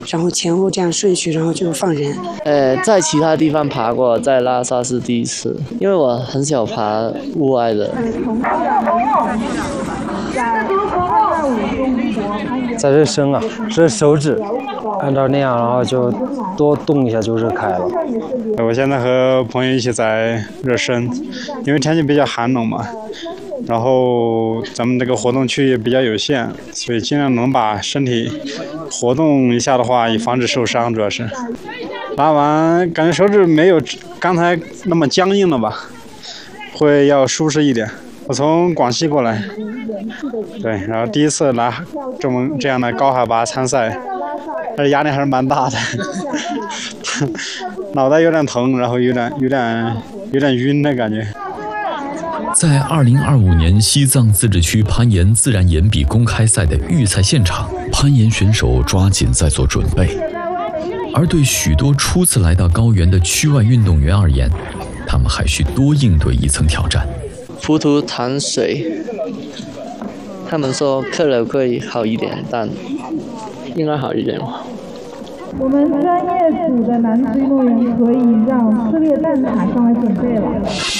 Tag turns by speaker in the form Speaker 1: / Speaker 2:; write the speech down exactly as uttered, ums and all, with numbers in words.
Speaker 1: 然后前后这样顺序，然后就放人。
Speaker 2: 呃，在其他地方爬过，在拉萨是第一次，因为我很少爬户外的。
Speaker 3: 在这伸啊，伸手指，按照那样，然后就多动一下就热开了。
Speaker 4: 我现在和朋友一起在热身，因为天气比较寒冷嘛，然后咱们这个活动区也比较有限，所以尽量能把身体活动一下的话，以防止受伤。主要是拉完感觉手指没有刚才那么僵硬了吧，会要舒适一点。我从广西过来，对，然后第一次来这么这样的高海拔参赛，而且压力还是蛮大的，脑袋有点疼，然后有点有点有点晕的感觉。
Speaker 5: 在二零二五年西藏自治区攀岩自然岩壁公开赛的预赛现场，攀岩选手抓紧在做准备，而对许多初次来到高原的区外运动员而言，他们还需多应对一层挑战。
Speaker 2: 浮图弹水，他们说克了会好一点，但应该好一点吧。
Speaker 6: 我们专业组的男子运动员可以让撕裂蛋挞上来准备了。